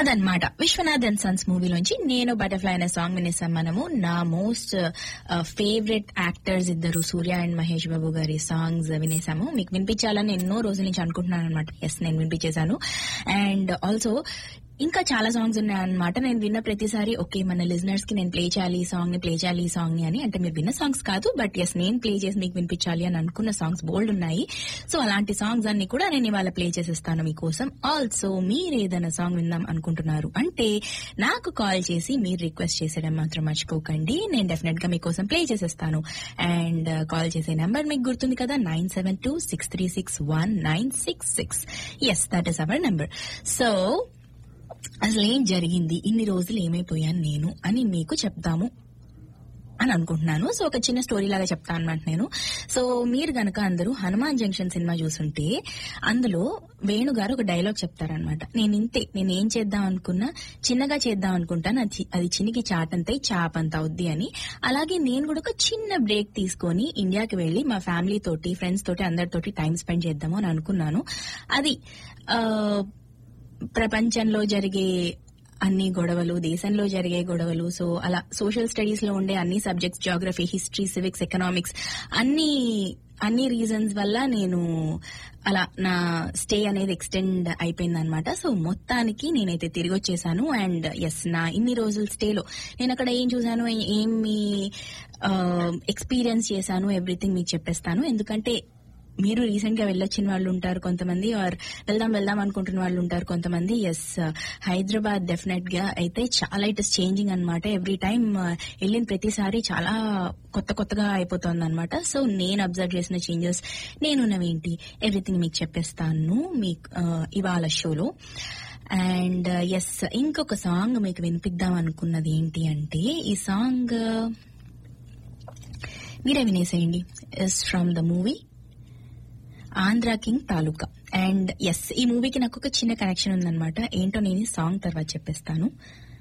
అదనమాట Vishwanath and Sons మూవీలోంచి నేను butterfly అనే సాంగ్ వినేసాం మనము. నా మోస్ట్ ఫేవరెట్ యాక్టర్స్ ఇద్దరు సూర్య అండ్ మహేష్ బాబు గారి సాంగ్స్ వినేసాము. మీకు వినిపించాలని ఎన్నో రోజుల నుంచి అనుకుంటున్నాను అనమాట. ఎస్, నేను వినిపించేశాను. అండ్ ఆల్సో ఇంకా చాలా సాంగ్స్ ఉన్నాయన్నమాట. నేను విన్న ప్రతిసారి ఓకే మన లిజనర్స్ కి నేను ప్లే చేయాలి ఈ సాంగ్ ని, ప్లే చేయాలి ఈ సాంగ్ ని అని. అంటే మీరు విన్న సాంగ్స్ కాదు, బట్ ఎస్ నేను ప్లే చేసి మీకు వినిపించాలి అని అనుకున్న సాంగ్స్ బోల్డ్ ఉన్నాయి. సో అలాంటి సాంగ్స్ అన్ని కూడా నేను ఇవాళ ప్లే చేసేస్తాను మీకోసం. ఆల్సో మీరు ఏదైనా సాంగ్ విందాం అనుకుంటున్నారు అంటే నాకు కాల్ చేసి మీరు రిక్వెస్ట్ చేసేయడం మాత్రం మర్చిపోకండి. నేను డెఫినెట్ గా మీకోసం ప్లే చేసేస్తాను. అండ్ కాల్ చేసే నెంబర్ మీకు గుర్తుంది కదా, 9726361966. Yes, that is our number. So అసలు ఏం జరిగింది, ఇన్ని రోజులు ఏమైపోయాను నేను అని మీకు చెప్దాము అని అనుకుంటున్నాను. సో ఒక చిన్న స్టోరీ లాగా చెప్తాను అనమాట నేను. సో మీరు గనక అందరూ హనుమాన్ జంక్షన్ సినిమా చూసుంటే అందులో వేణుగారు ఒక డైలాగ్ చెప్తారనమాట. నేనేం చేద్దాం అనుకున్నా చిన్నగా చేద్దాం అనుకుంటాను, అది చినికి చాటంతై చాపంత అవుద్ది అని. అలాగే నేను కూడా ఒక చిన్న బ్రేక్ తీసుకొని ఇండియాకి వెళ్లి మా ఫ్యామిలీ తోటి ఫ్రెండ్స్ తోటి అందరితోటి టైం స్పెండ్ చేద్దాము అని అనుకున్నాను. అది ప్రపంచంలో జరిగే అన్ని గొడవలు, దేశంలో జరిగే గొడవలు, సో అలా సోషల్ స్టడీస్ లో ఉండే అన్ని subjects, Geography, history, civics, economics, అన్ని రీజన్స్ వల్ల నేను అలా నా స్టే అనేది ఎక్స్టెండ్ అయిపోయింది అనమాట. సో మొత్తానికి నేనైతే తిరిగి వచ్చేసాను. అండ్ ఎస్, నా ఇన్ని రోజుల స్టేలో నేను అక్కడ ఏం చూసాను, ఏమి ఎక్స్పీరియన్స్ చేశాను, ఎవ్రీథింగ్ మీకు చెప్పేస్తాను. ఎందుకంటే మీరు రీసెంట్ గా వెళ్ళొచ్చిన వాళ్ళు ఉంటారు కొంతమంది, ఆర్ వెళ్దాం అనుకుంటున్న వాళ్ళు ఉంటారు కొంతమంది. ఎస్, హైదరాబాద్ డెఫినెట్ గా అయితే చాలా ఇట్ ఇస్ చేంజింగ్ అనమాట. ఎవ్రీ టైమ్ వెళ్ళిన ప్రతిసారి చాలా కొత్తగా అయిపోతుంది అనమాట. సో నేను అబ్జర్వ్ చేసిన చేంజెస్, నేనున్నవేంటి, ఎవ్రీథింగ్ మీకు చెప్పేస్తాను మీకు ఇవాళ షోలో. అండ్ ఎస్, ఇంకొక సాంగ్ మీకు వినిపిద్దాం అనుకున్నది ఏంటి అంటే ఈ సాంగ్ మీరే వినేసేయండి. Is from the movie Andhra king taluka. And yes, ఈ మూవీకి నాకు ఒక చిన్న కనెక్షన్ ఉందన్నమాట. ఏంటో నేను ఈ సాంగ్ తర్వాత చెప్పేస్తాను.